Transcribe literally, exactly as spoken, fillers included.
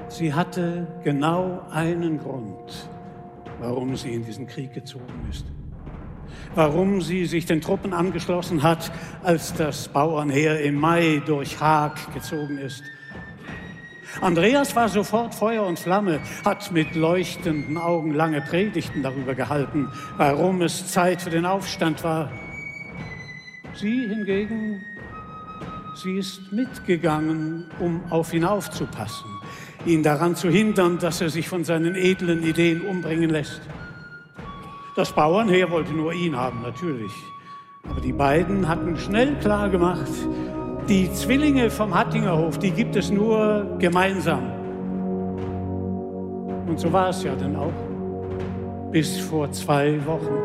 Sie hatte genau einen Grund, warum sie in diesen Krieg gezogen ist. Warum sie sich den Truppen angeschlossen hat, als das Bauernheer im Mai durch Haag gezogen ist. Andreas war sofort Feuer und Flamme, hat mit leuchtenden Augen lange Predigten darüber gehalten, warum es Zeit für den Aufstand war. Sie hingegen, sie ist mitgegangen, um auf ihn aufzupassen, ihn daran zu hindern, dass er sich von seinen edlen Ideen umbringen lässt. Das Bauernheer wollte nur ihn haben, natürlich. Aber die beiden hatten schnell klar gemacht, die Zwillinge vom Hattingerhof, die gibt es nur gemeinsam. Und so war es ja dann auch. Bis vor zwei Wochen.